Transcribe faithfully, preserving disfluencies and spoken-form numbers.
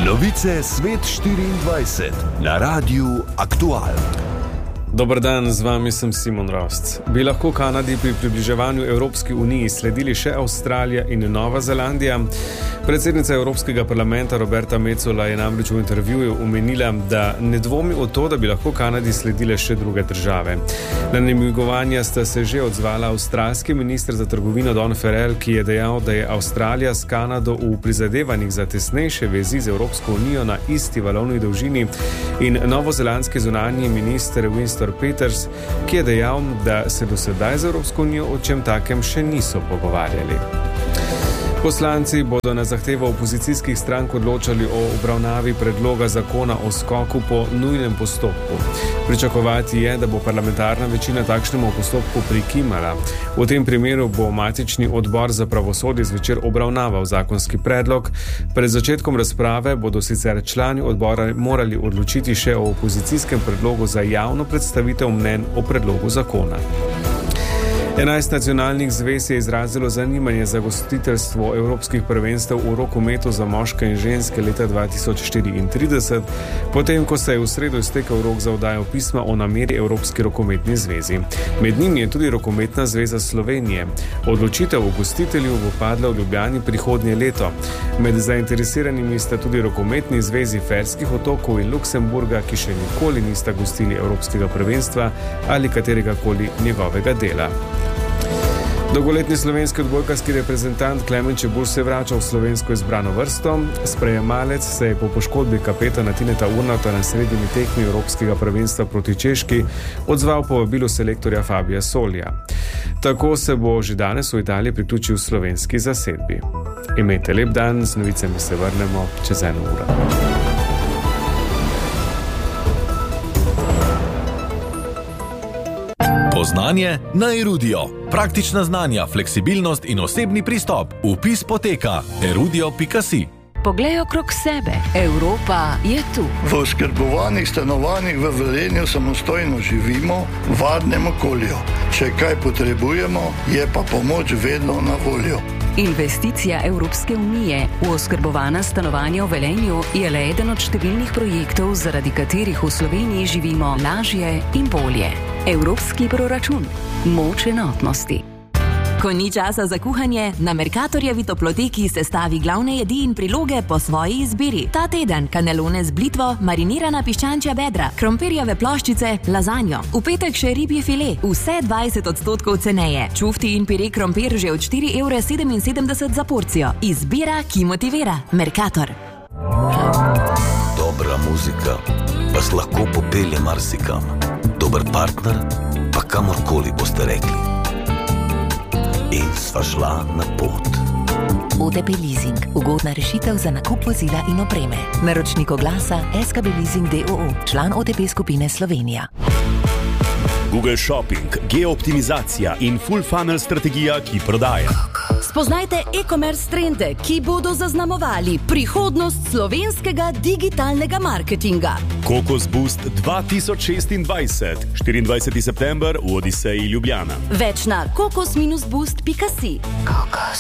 Novice Svet štiriindvajset na Radiu Aktual. Dober dan, z vami sem Simon Rost. Bi lahko Kanadi pri približevanju Evropski uniji sledili še Avstralija in Nova Zelandija? Predsednica Evropskega parlamenta Roberta Metsola je namreč v intervjuju omenila, da ne dvomi o to, da bi lahko Kanadi sledile še druge države. Na namigovanja sta se že odzvala avstralski minister za trgovino Don Farrell, ki je dejal, da je Avstralija s Kanado v prizadevanjih za tesnejše vezi z Evropsko unijo na isti valovni dolžini, in novozelandski zunanji minister Winston Peters, ki je dejal, da se do sedaj z Evropsko unijo o čem takem še niso pogovarjali. Poslanci bodo na zahtevo opozicijskih strank odločali o obravnavi predloga zakona o skoku po nujnem postopku. Pričakovati je, da bo parlamentarna večina takšnemu postopku prikimala. V tem primeru bo matični odbor za pravosodje zvečer obravnaval zakonski predlog. Pred začetkom razprave bodo sicer člani odbora morali odločiti še o opozicijskem predlogu za javno predstavitev mnenj o predlogu zakona. enajst nacionalnih zvez je izrazilo zanimanje za gostiteljstvo evropskih prvenstev v rokometu za moške in ženske leta dva tisoč štiriintrideset, potem ko se je v sredo iztekel rok za oddajo pisma o nameri Evropski rokometni zvezi. Med njimi je tudi Rokometna zveza Slovenije. Odločitev o gostitelju bo padla v Ljubljani prihodnje leto. Med zainteresiranimi sta tudi Rokometni zvezi Ferskih otokov in Luksemburga, ki še nikoli nista gostili Evropskega prvenstva ali katerega koli njegovega dela. Dolgoletni slovenski odbojkarski reprezentant Klemen Čebulj se vrača v slovensko izbrano vrsto. Sprejemalec se je po poškodbi kapetana Tineta Urnauta na sredini tekmi Evropskega prvenstva proti Češki odzval povabilu selektorja Fabija Solija. Tako se bo že danes v Italiji priključil slovenski zasedbi. Imejte lep dan, z novicami se vrnemo čez eno uro. Poznanje na Erudio. Praktična znanja, fleksibilnost in osebni pristop. Vpis poteka erudio pika si. Poglej okrog sebe. Evropa je tu. V oskrbovanih stanovanjih v Velenju samostojno živimo v varnem okolju. Če kaj potrebujemo, je pa pomoč vedno na voljo. Investicija Evropske unije v oskrbovana stanovanja v Velenju je le eden od številnih projektov, zaradi katerih v Sloveniji živimo lažje in bolje. Evropski proračun. Moč enotnosti. Ko ni časa za kuhanje, na Mercatorjevi toploteki sestavi glavne jedi in priloge po svoji izbiri. Ta teden kanelone z blitvo, marinirana piščančja bedra, krompirjeve ploščice, lazanjo. V petek še ribji file, vse dvajset odstotkov ceneje. Čufti in pire krompir že od štiri evre sedeminsedemdeset za porcijo. Izbira, ki motivira. Mercator. Dobra muzika vas lahko popelje marsikam. Dober partner pa kamorkoli boste rekli. In sva šla na pot. O T P Leasing. Ugodna rešitev za nakup vozila in opreme. Naročnik oglasa S K B Leasing d o o. Član O T P skupine Slovenija. Google Shopping, geooptimizacija in full funnel strategija, ki prodaja. Spoznajte e-commerce trende, ki bodo zaznamovali prihodnost slovenskega digitalnega marketinga. Kokos Boost dva tisoč šestindvajset, štiriindvajseti september v Odiseji Ljubljana. Več na kokos boost pika si.